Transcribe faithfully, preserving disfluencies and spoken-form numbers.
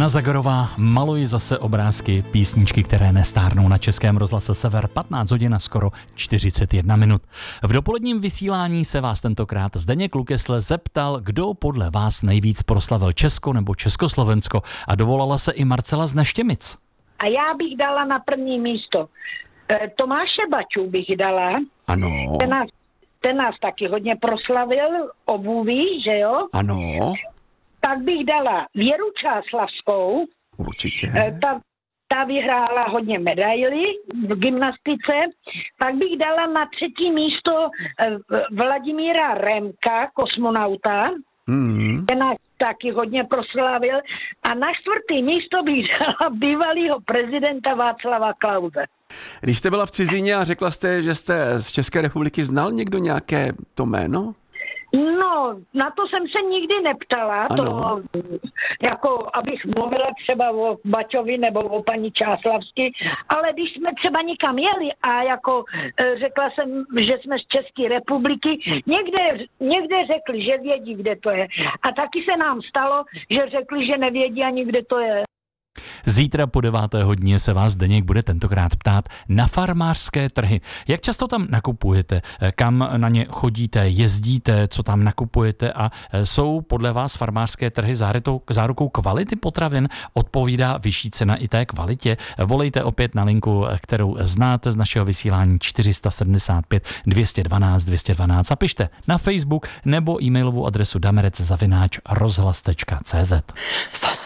Anna Zagorová, Maluj zase obrázky, písničky, které nestárnou na Českém rozhlase Sever, patnáct hodin a skoro čtyřicet jedna minut. V dopoledním vysílání se vás tentokrát Zdeněk Lukesle zeptal, kdo podle vás nejvíc proslavil Česko nebo Československo, a dovolala se i Marcela z Neštěmic. A já bych dala na první místo Tomáše Baťu bych dala. Ano. Ten nás, ten nás taky hodně proslavil, obuví, že jo? Ano. Tak bych dala Věru Čáslavskou. Určitě. Ta, ta vyhrála hodně medailí v gymnastice. Pak bych dala na třetí místo Vladimíra Remka, kosmonauta. Mm. Ten nás taky hodně proslavil. A na čtvrtý místo bych dala bývalýho prezidenta Václava Klause. Když jste byla v cizině a řekla jste, že jste z České republiky, znal někdo nějaké to jméno? No, na to jsem se nikdy neptala, ano. To jako abych mluvila třeba o Baťovi nebo o paní Čáslavsky, ale když jsme třeba někam jeli a jako řekla jsem, že jsme z České republiky, někde, někde řekli, že vědí, kde to je. A taky se nám stalo, že řekli, že nevědí ani, kde to je. Zítra po deváté hodině se vás Zdeněk bude tentokrát ptát na farmářské trhy. Jak často tam nakupujete, kam na ně chodíte, jezdíte, co tam nakupujete a jsou podle vás farmářské trhy zárukou kvality potravin? Odpovídá vyšší cena i té kvalitě? Volejte opět na linku, kterou znáte z našeho vysílání čtyři sedmdesát pět dvě dvanáct dvě dvanáct a pište na Facebook nebo e-mailovou adresu damerec zavináč rozhlas tečka cé zet.